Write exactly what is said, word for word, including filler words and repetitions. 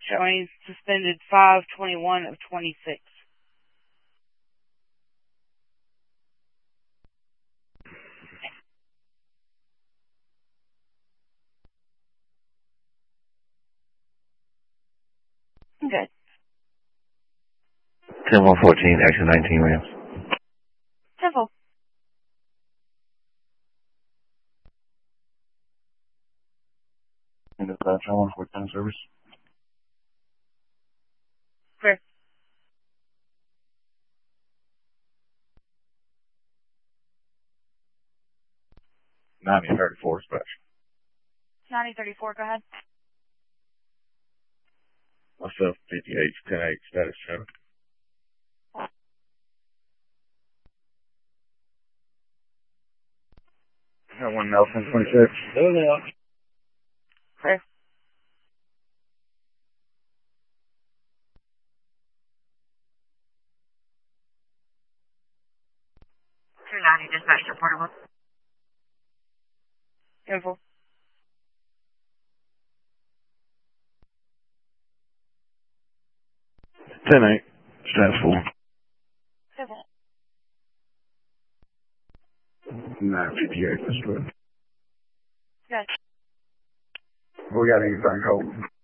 showing suspended five twenty-one of twenty-six. Okay. ten one fourteen, action nineteen Rams. Simple. And it's uh, ten one fourteen service. Clear. ninety thirty-four dispatch. ninety thirty-four, go ahead. Myself, fifty-eight, ten eight, status seven. Got one Nelson, twenty-six. There they are. Clear. two ninety, dispatch to Portable. Info. ten eight, status full. Simple. nine fifty-eight, that's good. Yes. We got anything cold?